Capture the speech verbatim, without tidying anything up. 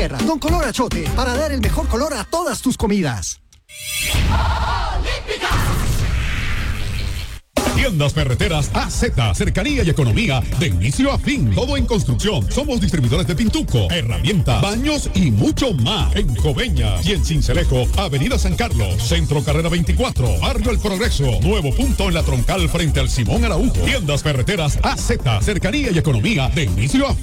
Con color achote, para dar el mejor color a todas tus comidas. Tiendas Ferreteras A Z, cercanía y economía de inicio a fin. Todo en construcción. Somos distribuidores de pintuco, herramientas, baños y mucho más. En Coveñas y en Cincelejo, Avenida San Carlos, Centro Carrera veinticuatro, Barrio El Progreso, nuevo punto en la Troncal frente al Simón Araujo. Tiendas Ferreteras A Z, cercanía y economía de inicio a fin.